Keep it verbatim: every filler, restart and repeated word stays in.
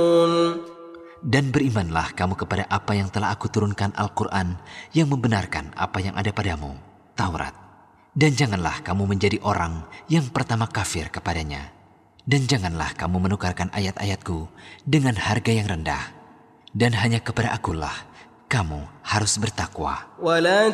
Dan berimanlah kamu kepada apa yang telah aku turunkan Al-Quran yang membenarkan apa yang ada padamu, Taurat. Dan janganlah kamu menjadi orang yang pertama kafir kepadanya. Dan janganlah kamu menukarkan ayat-ayatku dengan harga yang rendah. Dan hanya kepada akulah kamu harus bertakwa.